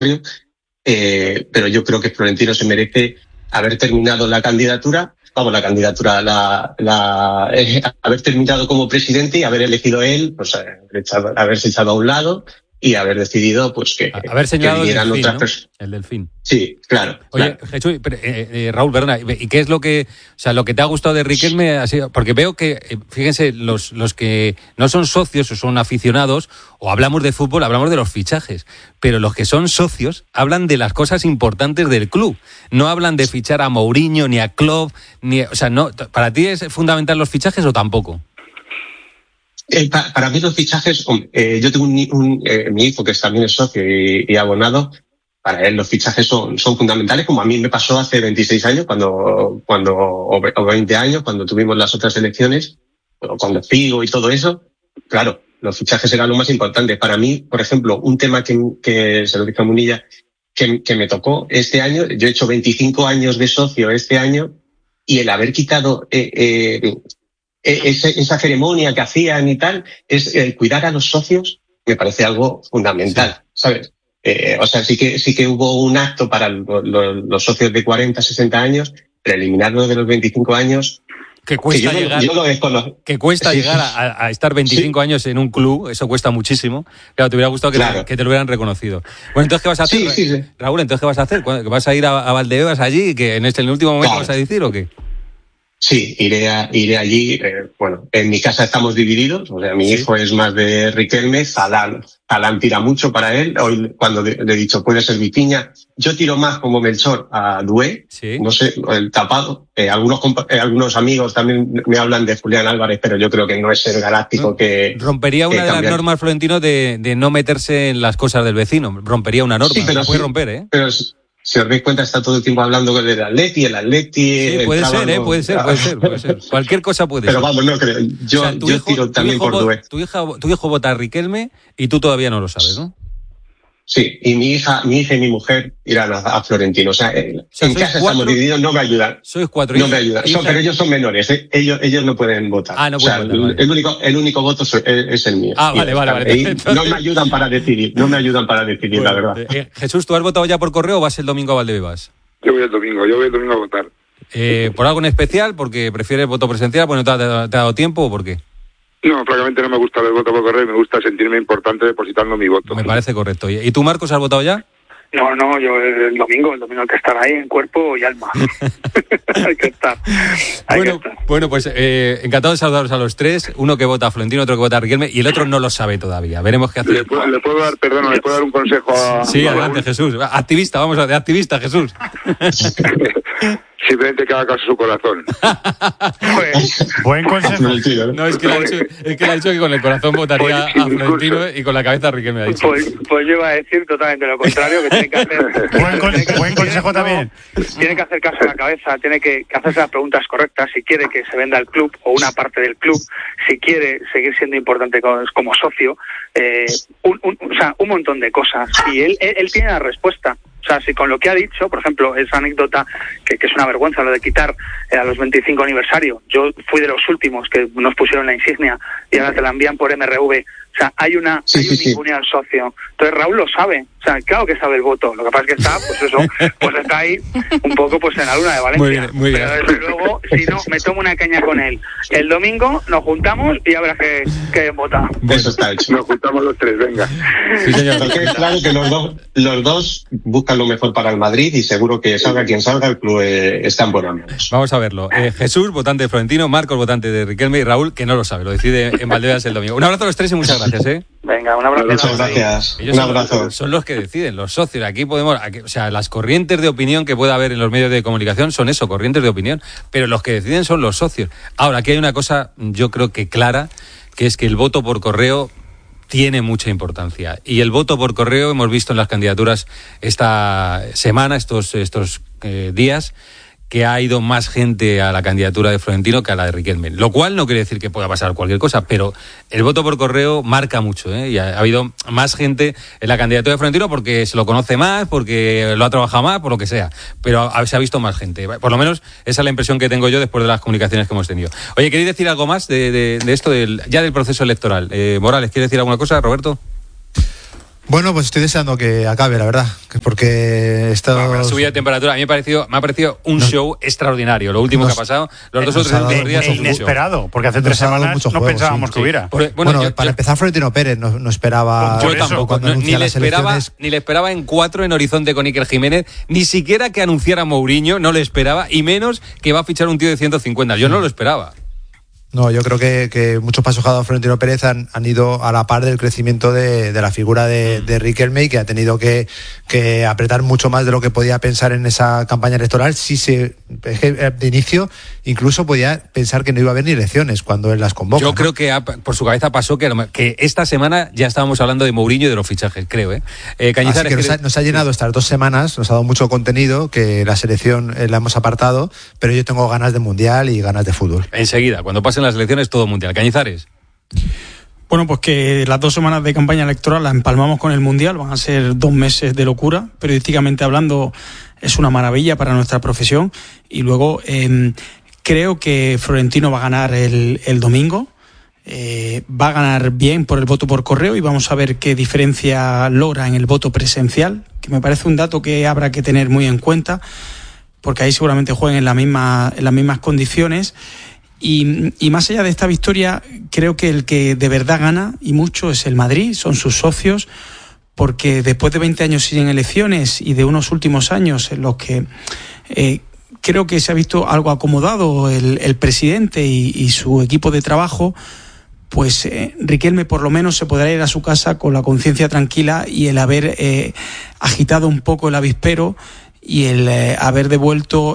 pero yo creo que Florentino se merece haber terminado la candidatura, haber terminado como presidente y haber elegido él, pues haberse echado a un lado y haber decidido pues que haber señalado que el delfín, otras ¿no? personas. El delfín. Sí, claro. Oye, claro. Jesús, Raúl, Berna, ¿y qué es lo que te ha gustado de Riquelme? Porque veo que, fíjense, los que no son socios o son aficionados, o hablamos de fútbol, hablamos de los fichajes, pero los que son socios hablan de las cosas importantes del club. No hablan de fichar a Mourinho, ni a Klopp, ¿para ti es fundamental los fichajes o tampoco? Para mí los fichajes, yo tengo mi hijo que también es socio y abonado. Para él los fichajes son fundamentales, como a mí me pasó hace 26 años o 20 años, cuando tuvimos las otras elecciones, o cuando Figo y todo eso. Claro, los fichajes eran lo más importante. Para mí, por ejemplo, un tema que se lo dije a Munilla, que me tocó este año, yo he hecho 25 años de socio este año, y el haber quitado esa ceremonia que hacían y tal, es el cuidar a los socios, me parece algo fundamental, sí. ¿Sabes? Sí que hubo un acto para los socios de 40, 60 años, pero eliminarlo de los 25 años... Que cuesta llegar a estar 25 años en un club, eso cuesta muchísimo. Claro, te hubiera gustado que te lo hubieran reconocido. Bueno, entonces, ¿qué vas a hacer? Sí. Raúl, ¿entonces qué vas a hacer? ¿Vas a ir a Valdebebas allí, que en el último momento vas a decir o qué? Sí, iré allí. En mi casa estamos divididos. O sea, mi hijo es más de Riquelme, Zalán tira mucho para él. Hoy, cuando le he dicho, puede ser Vitinha, yo tiro más como Melchor a Doué. Sí. No sé, el tapado. Algunos amigos también me hablan de Julián Álvarez, pero yo creo que no es el galáctico que... Rompería una de las normas, Florentino, de no meterse en las cosas del vecino. Rompería una norma. Sí, pero puede romper, ¿eh? Pero si os dais cuenta, está todo el tiempo hablando del Atleti, Sí, puede ser. Cualquier cosa puede ser. Pero vamos, no creo. Yo tiro también por Doué. Tu hijo vota a Riquelme y tú todavía no lo sabes, ¿no? Sí, y mi hija y mi mujer irán a Florentino. En casa estamos divididos, no me ayudan. Sois 4 hijos. No me ayudan. Pero ellos son menores, ¿eh? Ellos no pueden votar. Ah, no pueden votar. Vale. El único voto es el mío. Ah, vale. Entonces... No me ayudan para decidir, bueno, la verdad. Jesús, ¿tú has votado ya por correo o vas el domingo a Valdebebas? Yo voy el domingo a votar. ¿Por algo en especial? ¿Porque prefieres voto presencial? ¿Porque no te ha dado tiempo o por qué? No, francamente no me gusta el voto por correo, me gusta sentirme importante depositando mi voto. Me parece correcto. ¿Y tú, Marcos, has votado ya? No, yo el domingo hay que estar ahí en cuerpo y alma. Hay que estar. Bueno, pues encantado de saludaros a los tres. Uno que vota a Florentino, otro que vota a Riquelme y el otro no lo sabe todavía. Veremos qué hacer. ¿Le puedo dar un consejo a... Sí, adelante, Jesús. Activista, de activista, Jesús. Simplemente que haga caso a su corazón. Buen consejo. No, es que le ha dicho que con el corazón votaría a Florentino y con la cabeza a Riquelme, ha dicho. Pues yo iba a decir totalmente lo contrario, que tiene que hacer... Buen consejo también. Tiene que hacer caso a la cabeza, tiene que hacerse las preguntas correctas si quiere que se venda el club o una parte del club, si quiere seguir siendo importante como socio, un montón de cosas. Y él tiene la respuesta. O sea, si con lo que ha dicho, por ejemplo, esa anécdota que es una vergüenza, lo de quitar a los 25 aniversario. Yo fui de los últimos que nos pusieron la insignia y ahora te la envían por MRV. O sea, hay un ninguneo al socio. Entonces Raúl lo sabe. O sea, claro que sabe el voto. Lo que pasa es que está ahí un poco en la luna de Valencia. Muy bien. Pero desde luego, si no, me tomo una caña con él. El domingo nos juntamos y ya verás que vota. Eso está hecho. Nos juntamos los tres, venga. Sí, señor. Porque es claro que los dos buscan lo mejor para el Madrid y seguro que salga quien salga, el club está en buenas manos. Vamos a verlo. Jesús, votante de Florentino, Marcos, votante de Riquelme y Raúl, que no lo sabe, lo decide en Valdebebas el domingo. Un abrazo a los tres y muchas gracias, ¿eh? Venga, un abrazo. Muchas gracias. Un abrazo. Son los que deciden, los socios. Aquí las corrientes de opinión que pueda haber en los medios de comunicación son eso, corrientes de opinión. Pero los que deciden son los socios. Ahora, aquí hay una cosa, yo creo que clara, que es que el voto por correo tiene mucha importancia. Y el voto por correo, hemos visto en las candidaturas esta semana, estos días, que ha ido más gente a la candidatura de Florentino que a la de Riquelme. Lo cual no quiere decir que pueda pasar cualquier cosa, pero el voto por correo marca mucho, ¿eh? Y ha habido más gente en la candidatura de Florentino porque se lo conoce más, porque lo ha trabajado más, por lo que sea. Pero se ha visto más gente. Por lo menos esa es la impresión que tengo yo después de las comunicaciones que hemos tenido. Oye, ¿queréis decir algo más de esto, ya del proceso electoral? Morales, ¿quieres decir alguna cosa, Roberto? Bueno, pues estoy deseando que acabe, la verdad, porque la subida de temperatura a mí me ha parecido un show extraordinario. Lo último que ha pasado, los 2 o 3 últimos días son inesperado, porque hace 3 semanas no pensábamos que hubiera. Para empezar, Florentino Pérez no esperaba. Yo tampoco, ni le esperaba en 4 en horizonte con Iker Jiménez, ni siquiera que anunciara Mourinho, no le esperaba, y menos que va a fichar un tío de 150. Yo no lo esperaba. No, yo creo que muchos pasos que ha dado Florentino Pérez han ido a la par del crecimiento de la figura de Riquelme, que ha tenido que apretar mucho más de lo que podía pensar en esa campaña electoral. De inicio incluso podía pensar que no iba a haber ni elecciones cuando él las convoca. Yo creo que por su cabeza pasó que esta semana ya estábamos hablando de Mourinho y de los fichajes, creo. Cañizares, así que nos ha llenado estas 2 semanas, nos ha dado mucho contenido, que la selección la hemos apartado, pero yo tengo ganas de Mundial y ganas de fútbol. Enseguida, cuando pasen las elecciones, todo Mundial. Cañizares. Bueno, pues que las 2 semanas de campaña electoral las empalmamos con el Mundial, van a ser 2 meses de locura, periodísticamente hablando es una maravilla para nuestra profesión, y luego creo que Florentino va a ganar el domingo, va a ganar bien por el voto por correo, y vamos a ver qué diferencia logra en el voto presencial, que me parece un dato que habrá que tener muy en cuenta, porque ahí seguramente jueguen en las mismas condiciones. Y más allá de esta victoria, creo que el que de verdad gana, y mucho, es el Madrid, son sus socios, porque después de 20 años sin elecciones y de unos últimos años en los que creo que se ha visto algo acomodado el presidente y su equipo de trabajo, pues Riquelme por lo menos se podrá ir a su casa con la conciencia tranquila, y el haber agitado un poco el avispero y el haber devuelto...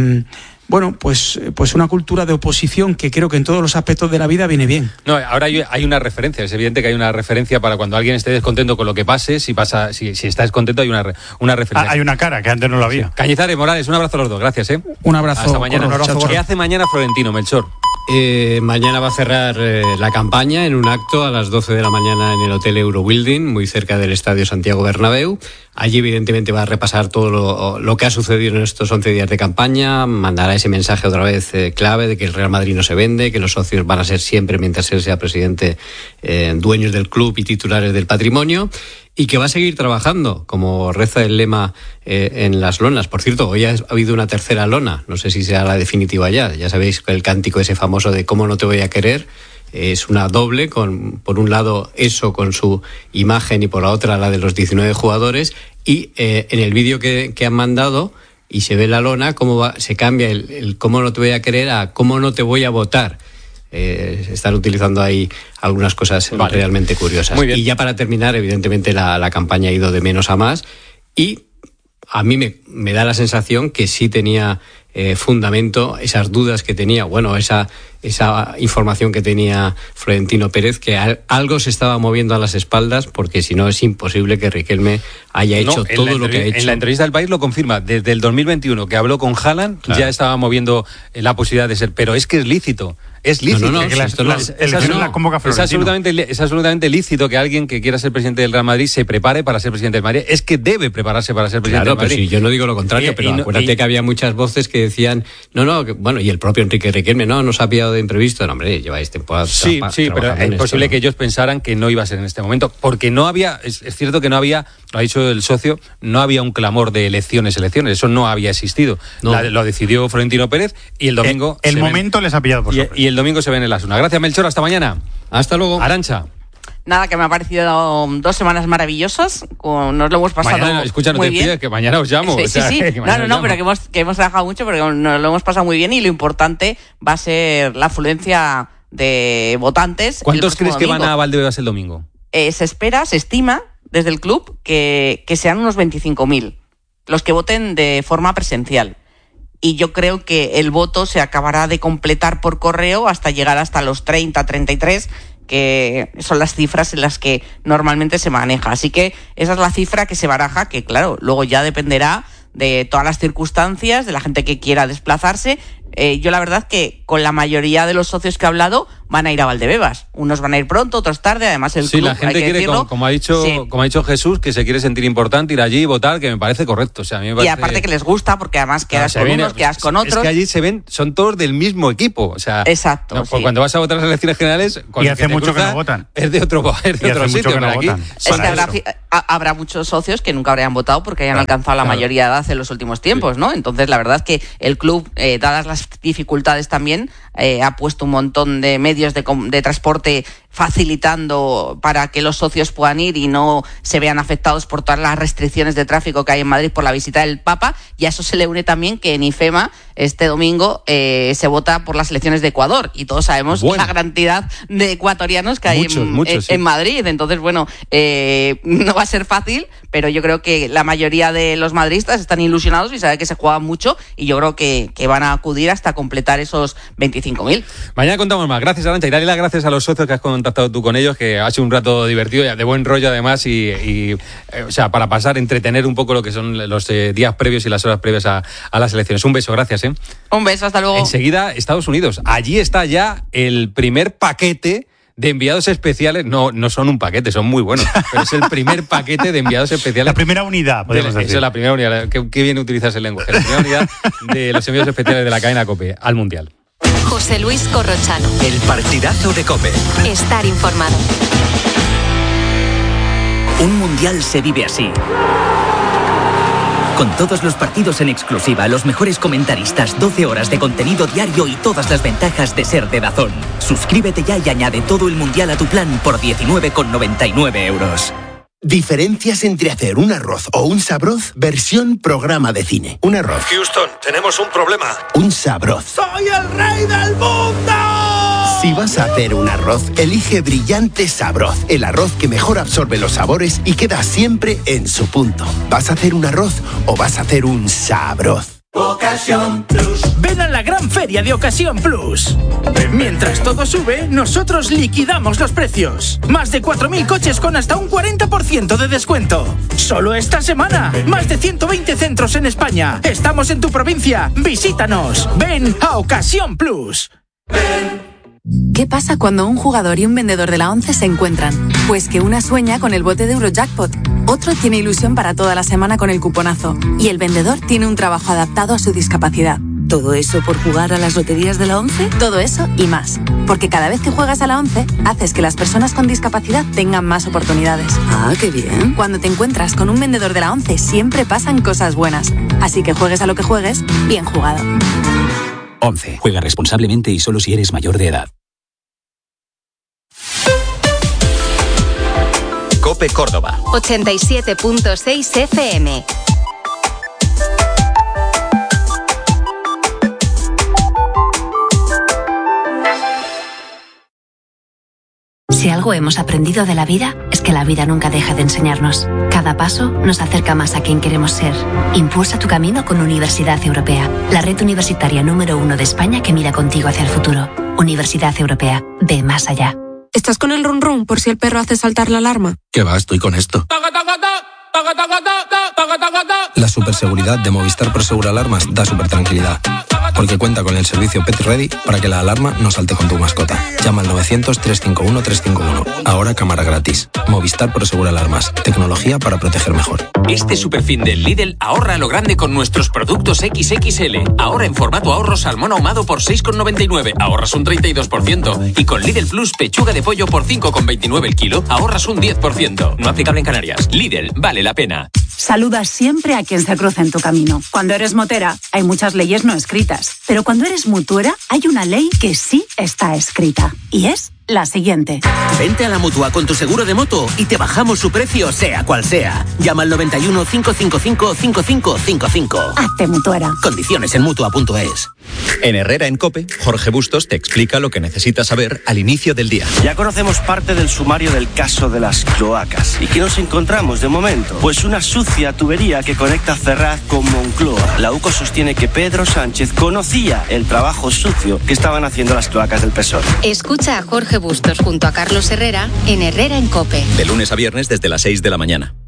pues una cultura de oposición que creo que en todos los aspectos de la vida viene bien. No, ahora hay una referencia, es evidente que hay una referencia para cuando alguien esté descontento con lo que pase, si está descontento hay una referencia. Hay una cara que antes no la había. Sí. Cañizares, Morales, un abrazo a los dos, gracias. Un abrazo. Hasta mañana. ¿Qué hace mañana Florentino, Melchor? Mañana va a cerrar la campaña en un acto a las 12 de la mañana en el Hotel Eurobuilding, muy cerca del Estadio Santiago Bernabéu. Allí evidentemente va a repasar todo lo que ha sucedido en estos 11 días de campaña, mandará ese mensaje otra vez clave de que el Real Madrid no se vende, que los socios van a ser siempre, mientras él sea presidente, dueños del club y titulares del patrimonio, y que va a seguir trabajando, como reza el lema en las lonas. Por cierto, hoy ha habido una tercera lona, no sé si será la definitiva ya sabéis el cántico ese famoso de ¿cómo no te voy a querer? Es una doble, por un lado eso con su imagen y por la otra la de los 19 jugadores, y en el vídeo que han mandado, y se ve la lona, se cambia el cómo no te voy a querer a cómo no te voy a votar. Están utilizando ahí algunas cosas realmente curiosas. Muy bien. Y ya para terminar, evidentemente la campaña ha ido de menos a más, y a mí me da la sensación que sí tenía fundamento esas dudas que tenía, esa información que tenía Florentino Pérez, que algo se estaba moviendo a las espaldas, porque si no es imposible que Riquelme haya hecho todo lo que ha hecho. En la entrevista del País lo confirma, desde el 2021 que habló con Haaland, claro, ya estaba moviendo la posibilidad de ser, pero es que es lícito. Es lícito. Es absolutamente lícito que alguien que quiera ser presidente del Real Madrid se prepare para ser presidente del Madrid. Es que debe prepararse para ser presidente del Madrid. Claro, pero sí, yo no digo lo contrario, pero acuérdate que había muchas voces que decían, y el propio Enrique Riquelme, no se ha pillado de imprevisto. No, hombre, lleváis temporada. Sí, pero es posible que ellos pensaran que no iba a ser en este momento, porque no había, es cierto que no había, lo ha dicho el socio, no había un clamor de elecciones, eso no había existido. No. Lo decidió Florentino Pérez, y el domingo... El momento les ha pillado por sorpresa. Y el domingo se ve en el Asuna. Gracias, Melchor, hasta mañana. Hasta luego. Arancha. Nada, que me ha parecido 2 semanas maravillosas. Nos lo hemos pasado muy bien. Pides que mañana os llamo. Sí. No, pero que hemos trabajado mucho, porque nos lo hemos pasado muy bien, y lo importante va a ser la afluencia de votantes. ¿Cuántos crees que van a Valdebebas el domingo? Se estima desde el club que sean unos 25.000 los que voten de forma presencial. Y yo creo que el voto se acabará de completar por correo hasta llegar hasta los 30, 33, que son las cifras en las que normalmente se maneja. Así que esa es la cifra que se baraja, que claro, luego ya dependerá de todas las circunstancias, de la gente que quiera desplazarse. yo la verdad que con la mayoría de los socios que he hablado van a ir a Valdebebas. Unos van a ir pronto, otros tarde. Además, el club, la gente quiere, como ha dicho Jesús, que se quiere sentir importante, ir allí y votar, que me parece correcto. O sea, a mí me parece... Y aparte que les gusta, porque además quedas con unos, quedas con otros. Es que allí son todos del mismo equipo. O sea, exacto. No, sí. Cuando vas a votar las elecciones generales, y hace mucho que no votan. Es de otro sitio, pero aquí... Es que habrá muchos socios que nunca habrían votado porque hayan alcanzado la mayoría de edad en los últimos tiempos, ¿no? Entonces, la verdad es que el club, dadas las dificultades también, ha puesto un montón de medios de transporte facilitando para que los socios puedan ir y no se vean afectados por todas las restricciones de tráfico que hay en Madrid por la visita del Papa, y a eso se le une también que en IFEMA este domingo se vota por las elecciones de Ecuador, y todos sabemos la gran cantidad de ecuatorianos que hay en Madrid. Entonces, bueno, no va a ser fácil, pero yo creo que la mayoría de los madridistas están ilusionados y saben que se juega mucho, y yo creo que van a acudir hasta completar esos 25.000. Mañana contamos más. Gracias, Arantxa, y dale las gracias a los socios que has contactado tú con ellos, que ha sido un rato divertido y de buen rollo además, y o sea, para pasar, entretener un poco lo que son los días previos y las horas previas a las elecciones. Un beso, gracias. Un beso, hasta luego. Enseguida, Estados Unidos. Allí está ya el primer paquete de enviados especiales. No son un paquete, son muy buenos, pero es el primer paquete de enviados especiales. La primera unidad, podemos decir. Eso es la primera unidad. Qué bien utilizas el lenguaje. La primera unidad de los enviados especiales de la cadena COPE al Mundial. José Luis Corrochano. El partidazo de COPE. Estar informado. Un mundial se vive así. Con todos los partidos en exclusiva, los mejores comentaristas, 12 horas de contenido diario y todas las ventajas de ser de DAZN. Suscríbete ya y añade todo el mundial a tu plan por 19,99 €. Diferencias entre hacer un arroz o un sabroz versión programa de cine. Un arroz. Houston, tenemos un problema. Un sabroz. ¡Soy el rey del mundo! Si vas a hacer un arroz, elige Brillante Sabroz, el arroz que mejor absorbe los sabores y queda siempre en su punto. ¿Vas a hacer un arroz o vas a hacer un sabroz? Ocasión Plus. Ven a la gran feria de Ocasión Plus. Mientras todo sube, nosotros liquidamos los precios. Más de 4.000 coches con hasta un 40% de descuento. Solo esta semana. Más de 120 centros en España. Estamos en tu provincia. Visítanos. Ven a Ocasión Plus. Ven. ¿Qué pasa cuando un jugador y un vendedor de la 11 se encuentran? Pues que una sueña con el bote de Eurojackpot, otro tiene ilusión para toda la semana con el cuponazo y el vendedor tiene un trabajo adaptado a su discapacidad. ¿Todo eso por jugar a las loterías de la 11? Todo eso y más. Porque cada vez que juegas a la 11, haces que las personas con discapacidad tengan más oportunidades. Ah, qué bien. Cuando te encuentras con un vendedor de la 11, siempre pasan cosas buenas. Así que juegues a lo que juegues, bien jugado. 11. Juega responsablemente y solo si eres mayor de edad. COPE Córdoba 87.6 FM. Si algo hemos aprendido de la vida, es que la vida nunca deja de enseñarnos. Cada paso nos acerca más a quien queremos ser. Impulsa tu camino con Universidad Europea, la red universitaria número 1 de España que mira contigo hacia el futuro. Universidad Europea, ve más allá. ¿Estás con el run run por si el perro hace saltar la alarma? ¿Qué va? Estoy con esto. La superseguridad de Movistar Prosegur Alarmas da super tranquilidad, porque cuenta con el servicio Pet Ready para que la alarma no salte con tu mascota. Llama al 900-351-351. Ahora cámara gratis. Movistar Prosegur Alarmas. Tecnología para proteger mejor. Este superfin del Lidl ahorra a lo grande con nuestros productos XXL. Ahora en formato ahorro salmón ahumado por 6,99. Ahorras un 32%. Y con Lidl Plus pechuga de pollo por 5,29 el kilo. Ahorras un 10%. No aplicable en Canarias. Lidl, vale la pena. Saluda siempre a quien se cruza en tu camino. Cuando eres motera, hay muchas leyes no escritas. Pero cuando eres mutuera, hay una ley que sí está escrita. Y es la siguiente. Vente a la Mutua con tu seguro de moto y te bajamos su precio, sea cual sea. Llama al 91 555 5555. Hazte mutuera. Condiciones en Mutua.es. En Herrera en COPE, Jorge Bustos te explica lo que necesitas saber al inicio del día. Ya conocemos parte del sumario del caso de las cloacas. ¿Y qué nos encontramos de momento? Pues una sucia tubería que conecta Ferraz con Moncloa. La UCO sostiene que Pedro Sánchez conocía el trabajo sucio que estaban haciendo las cloacas del PSOE. Escucha a Jorge Bustos junto a Carlos Herrera en Herrera en COPE. De lunes a viernes desde las 6 de la mañana.